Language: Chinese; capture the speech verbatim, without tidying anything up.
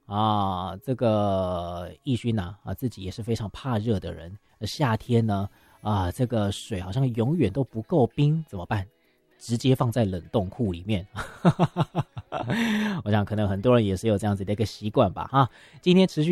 啊，这个义勋呐啊，自己也是非常怕热的人。夏天呢啊，这个水好像永远都不够冰，怎么办？直接放在冷冻库里面。我想可能很多人也是有这样子的一个习惯吧哈。今天持续